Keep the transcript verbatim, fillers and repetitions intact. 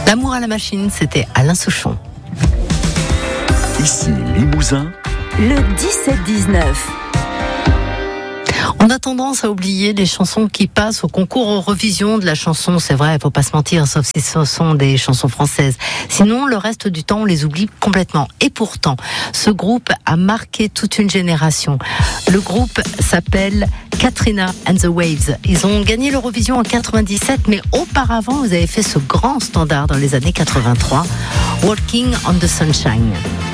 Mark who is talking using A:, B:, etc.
A: L'amour à la machine, c'était Alain Souchon.
B: Ici Limousin,
C: le dix-sept dix-neuf.
A: On a tendance à oublier les chansons qui passent au concours Eurovision de la chanson. C'est vrai, il faut pas se mentir, sauf si ce sont des chansons françaises. Sinon, le reste du temps, on les oublie complètement. Et pourtant, ce groupe a marqué toute une génération. Le groupe s'appelle Katrina and the Waves. Ils ont gagné l'Eurovision en quatre-vingt-dix-sept, mais auparavant, vous avez fait ce grand standard dans les années quatre-vingt-trois, Walking on the Sunshine.